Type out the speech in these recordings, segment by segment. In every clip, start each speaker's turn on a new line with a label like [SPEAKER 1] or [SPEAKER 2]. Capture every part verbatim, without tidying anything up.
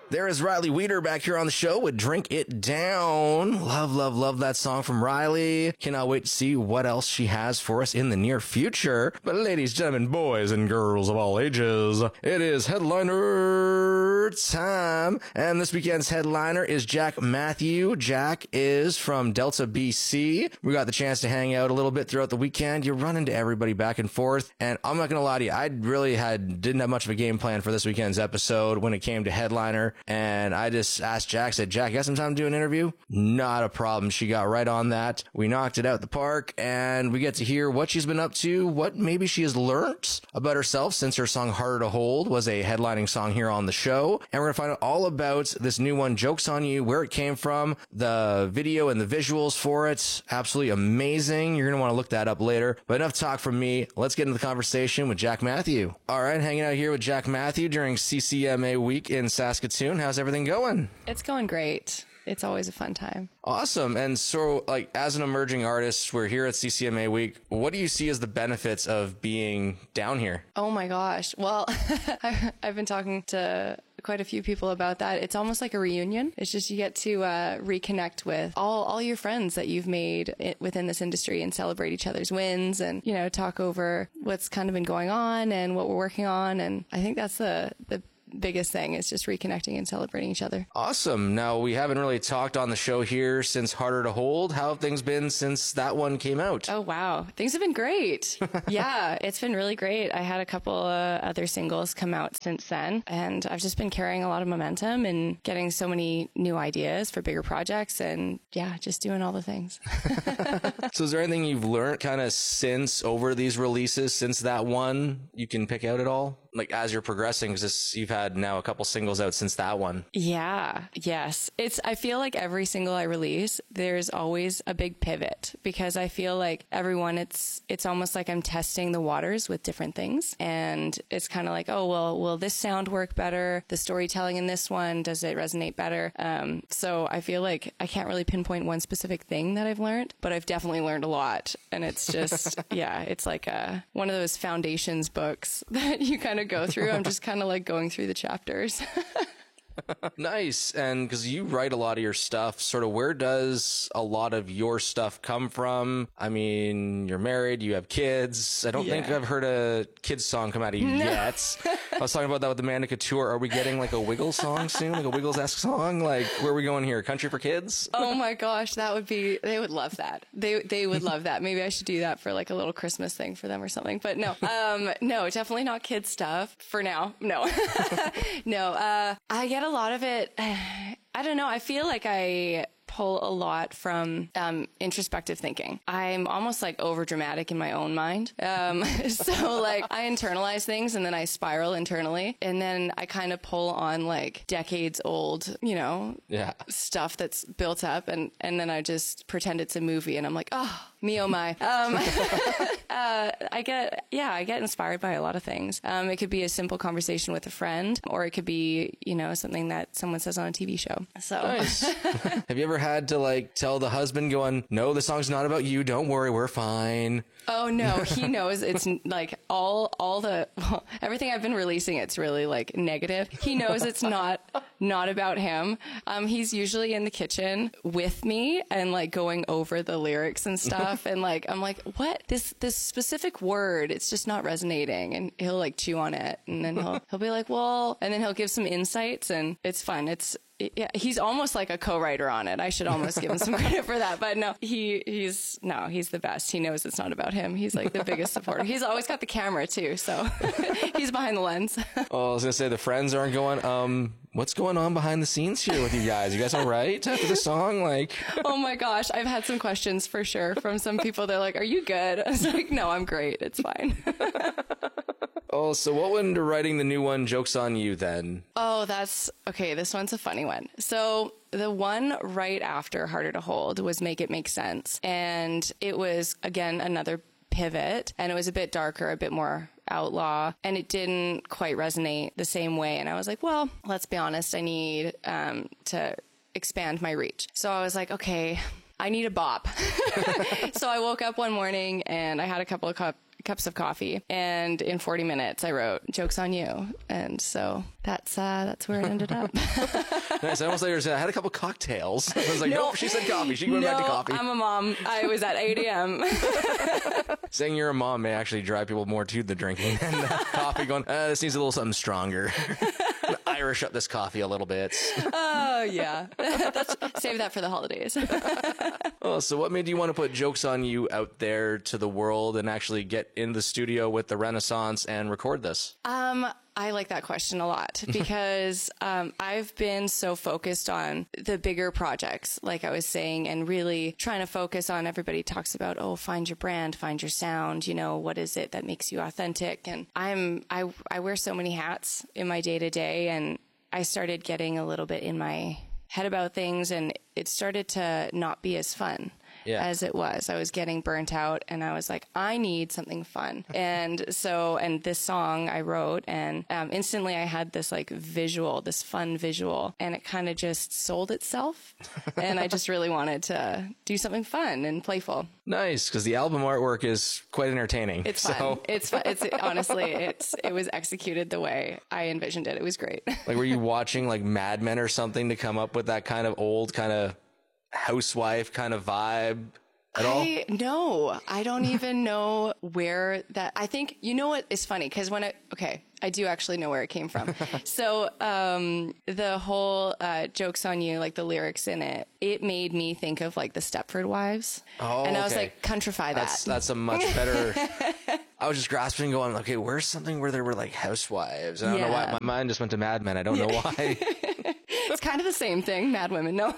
[SPEAKER 1] There is Riley Weeder back here on the show with Drink It Down. Love, love, love that song from Riley. Cannot wait to see what else she has for us in the near future. But ladies, gentlemen, boys and girls of all ages, it is headliner time. And this weekend's headliner is Jack Matthew. Jack is from Delta, B C. We got the chance to hang out a little bit throughout the weekend. You run into everybody back and forth. And I'm not going to lie to you, I really had didn't have much of a game plan for this weekend's episode when it came to headliner. And I just asked Jack, said, Jack, you got some time to do an interview? Not a problem. She got right on that. We knocked it out the park, and we get to hear what she's been up to, what maybe she has learned about herself since her song Harder to Hold was a headlining song here on the show. And we're going to find out all about this new one, Joke's on You, where it came from, the video and the visuals for it. Absolutely amazing. You're going to want to look that up later. But enough talk from me. Let's get into the conversation with Jack Matthew. All right, hanging out here with Jack Matthew during C C M A week in Saskatoon. How's everything going?
[SPEAKER 2] It's going great. It's always a fun time.
[SPEAKER 1] Awesome. And so, like, as an emerging artist, we're here at C C M A week. What do you see as the benefits of being down here?
[SPEAKER 2] Oh my gosh. Well, I've been talking to quite a few people about that. It's almost like a reunion. It's just you get to uh, reconnect with all, all your friends that you've made it, within this industry and celebrate each other's wins and, you know, talk over what's kind of been going on and what we're working on. And I think that's the, the biggest thing is just reconnecting and celebrating each other.
[SPEAKER 1] Awesome. Now, we haven't really talked on the show here since Harder to Hold. How have things been since that one came out?
[SPEAKER 2] Oh, wow. Things have been great. Yeah, it's been really great. I had a couple uh, other singles come out since then, and I've just been carrying a lot of momentum and getting so many new ideas for bigger projects and, yeah, just doing all the things.
[SPEAKER 1] So is there anything you've learned kind of since over these releases, since that one, you can pick out at all? Like as you're progressing, because you've had now a couple singles out since that one.
[SPEAKER 2] Yeah. Yes. It's, I feel like every single I release, there's always a big pivot because I feel like everyone, it's, it's almost like I'm testing the waters with different things. And it's kind of like, oh, well, will this sound work better? The storytelling in this one, does it resonate better? Um, so I feel like I can't really pinpoint one specific thing that I've learned, but I've definitely learned a lot. And it's just, yeah, it's like a, one of those foundations books that you kind of go through. I'm just kind of like going through the chapters.
[SPEAKER 1] Nice. And because you write a lot of your stuff, sort of where does a lot of your stuff come from? I mean, you're married, you have kids. I don't
[SPEAKER 2] Yeah.
[SPEAKER 1] think I've heard a kids song come out of you
[SPEAKER 2] No.
[SPEAKER 1] yet. I was talking about that with Amanda Couture. Are we getting like a Wiggles song soon? Like a Wiggles-esque song? Like, where are we going here? Country for kids?
[SPEAKER 2] Oh my gosh, that would be, they would love that. They they would love that. Maybe I should do that for like a little Christmas thing for them or something. But no, um, no, definitely not kids stuff for now. No, no, uh, I get a lot of it. I don't know. I feel like I pull a lot from um, introspective thinking. I'm almost like over dramatic in my own mind. Um, so like I internalize things and then I spiral internally. And then I kind of pull on like decades old, you know,
[SPEAKER 1] Yeah.
[SPEAKER 2] stuff that's built up. And, and then I just pretend it's a movie and I'm like, oh, me, oh my. Um, uh, I get, yeah, I get inspired by a lot of things. Um, it could be a simple conversation with a friend, or it could be, you know, something that someone says on a T V show. So
[SPEAKER 1] Nice. Have you ever had to like tell the husband going, no, the song's not about you. Don't worry. We're fine.
[SPEAKER 2] Oh no, he knows it's like all, all the, well, everything I've been releasing, it's really like negative. He knows it's not, not about him. Um, he's usually in the kitchen with me and like going over the lyrics and stuff. And like, I'm like, what? This, this specific word, it's just not resonating. And he'll like chew on it. And then he'll, he'll be like, well, and then he'll give some insights and it's fun. It's, yeah, he's almost like a co-writer on it. I should almost give him some credit for that. But no, he, he's, no, he's the best. He knows it's not about him. He's like the biggest supporter. He's always got the camera too. So he's behind the lens.
[SPEAKER 1] Oh, I was going to say the friends aren't going, um, what's going on behind the scenes here with you guys? You guys all right after the song? Like,
[SPEAKER 2] oh my gosh. I've had some questions for sure from some people. They're like, are you good? I was like, no, I'm great. It's fine.
[SPEAKER 1] oh, so what went into writing the new one, Joke's on You, then?
[SPEAKER 2] Oh, that's okay. This one's a funny one. So the one right after Harder to Hold was Make It Make Sense. And it was, again, another pivot. And it was a bit darker, a bit more outlaw. And it didn't quite resonate the same way. And I was like, well, let's be honest. I need um, to expand my reach. So I was like, okay, I need a bop. So I woke up one morning and I had a couple of cups cups of coffee. And in forty minutes, I wrote Joke's on You. And so that's uh, that's where it ended up.
[SPEAKER 1] Nice. I almost thought you were saying I had a couple cocktails. I was like,
[SPEAKER 2] No.
[SPEAKER 1] nope, she said coffee. She went
[SPEAKER 2] no,
[SPEAKER 1] back to coffee.
[SPEAKER 2] I'm a mom. I was at eight a.m.
[SPEAKER 1] Saying you're a mom may actually drive people more to the drinking than the coffee going, uh, this needs a little something stronger. Irish up this coffee a little bit.
[SPEAKER 2] Oh, yeah. That's, save that for the holidays.
[SPEAKER 1] Oh, so what made you want to put Joke's on You out there to the world and actually get in the studio with the Renaissance and record this?
[SPEAKER 2] Um, I like that question a lot because um, I've been so focused on the bigger projects, like I was saying, and really trying to focus on everybody talks about, oh, find your brand, find your sound, you know, what is it that makes you authentic? And I'm, I, I wear so many hats in my day to day, and I started getting a little bit in my head about things, and it started to not be as fun. Yeah. As it was. I was getting burnt out, and I was like, I need something fun. And so, and this song I wrote, and um, instantly I had this like visual, this fun visual, and it kind of just sold itself. And I just really wanted to do something fun and playful.
[SPEAKER 1] Nice, because the album artwork is quite entertaining.
[SPEAKER 2] It's
[SPEAKER 1] so.
[SPEAKER 2] fun. It's fun. It's honestly, it's it was executed the way I envisioned it. It was great.
[SPEAKER 1] Like, were you watching like Mad Men or something to come up with that kind of old kind of housewife kind of vibe at all?
[SPEAKER 2] I, no, I don't even know where that, I think, you know what is funny? Because when I, okay, I do actually know where it came from. So um, the whole uh, Joke's on You, like the lyrics in it, it made me think of like the Stepford Wives.
[SPEAKER 1] Oh,
[SPEAKER 2] and I
[SPEAKER 1] okay.
[SPEAKER 2] was like, countrify that.
[SPEAKER 1] That's, that's a much better... I was just grasping going, okay, where's something where there were like housewives? I don't
[SPEAKER 2] Yeah.
[SPEAKER 1] know why. My mind just went to Mad Men. I don't know why.
[SPEAKER 2] It's kind of the same thing, Mad Women, no?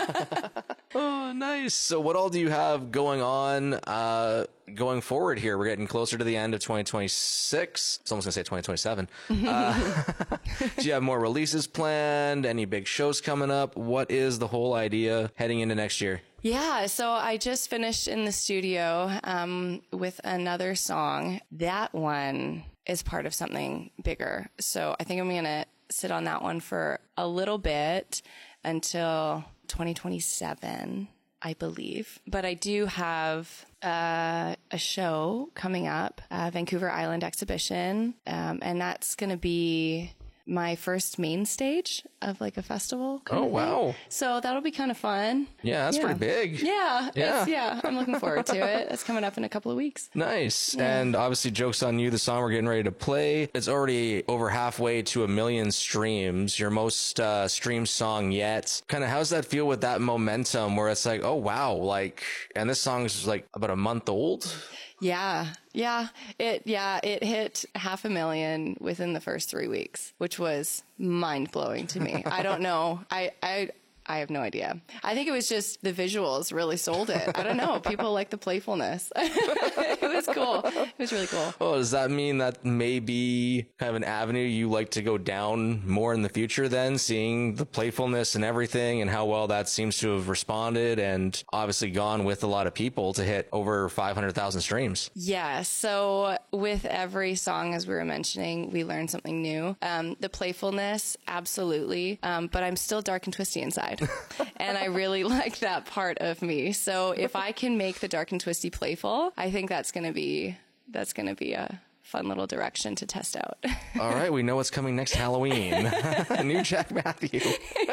[SPEAKER 1] Oh, nice. So what all do you have going on uh, going forward here? We're getting closer to the end of twenty twenty-six. I was almost going to say twenty twenty-seven. Uh, do you have more releases planned? Any big shows coming up? What is the whole idea heading into next year?
[SPEAKER 2] Yeah, so I just finished in the studio um, with another song. That one is part of something bigger. So I think I'm going to sit on that one for a little bit until twenty twenty-seven, I believe. But I do have uh, a show coming up, uh, Vancouver Island Exhibition, um, and that's going to be my first main stage of like a festival.
[SPEAKER 1] Oh, wow.
[SPEAKER 2] So that'll be kind of fun.
[SPEAKER 1] Yeah, that's
[SPEAKER 2] yeah.
[SPEAKER 1] pretty big.
[SPEAKER 2] Yeah.
[SPEAKER 1] Yeah.
[SPEAKER 2] It's, yeah. I'm looking forward to it. It's coming up in a couple of weeks.
[SPEAKER 1] Nice. Yeah. And obviously Joke's on You, the song we're getting ready to play. It's already over halfway to a million streams, your most uh, streamed song yet. Kind of how's that feel with that momentum where it's like, oh, wow, like, and this song's like about a month old?
[SPEAKER 2] Yeah. Yeah. It, yeah, it hit half a million within the first three weeks, which was mind blowing to me. I don't know. I, I, I have no idea. I think it was just the visuals really sold it. I don't know. People like the playfulness. It was cool. It was really cool.
[SPEAKER 1] Oh, does that mean that maybe kind of an avenue you like to go down more in the future then, seeing the playfulness and everything and how well that seems to have responded and obviously gone with a lot of people to hit over five hundred thousand streams?
[SPEAKER 2] Yeah. So with every song, as we were mentioning, we learn something new. Um, the playfulness, absolutely. Um, but I'm still dark and twisty inside. And I really like that part of me. So if I can make the dark and twisty playful, I think that's going to be, that's going to be a fun little direction to test out.
[SPEAKER 1] All right. We know what's coming next Halloween. New Jack Matthew.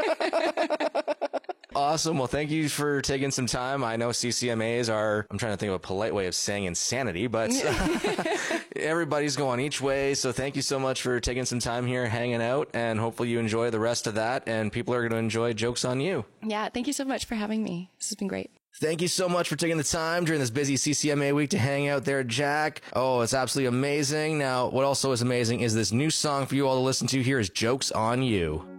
[SPEAKER 1] Awesome. Well, thank you for taking some time. I know C C M As are, I'm trying to think of a polite way of saying insanity, but everybody's going each way. So thank you so much for taking some time here, hanging out, and hopefully you enjoy the rest of that and people are going to enjoy Joke's on You.
[SPEAKER 2] Yeah. Thank you so much for having me. This has been great.
[SPEAKER 1] Thank you so much for taking the time during this busy C C M A week to hang out there, Jack. Oh, it's absolutely amazing. Now, what also is amazing is this new song for you all to listen to here is Joke's on You.